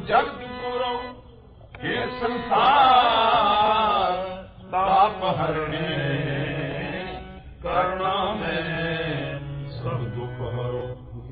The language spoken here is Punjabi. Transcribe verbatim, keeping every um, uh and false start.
जगत गुरु हे संसार ताप हरणे करुणा में सब दुख हरो।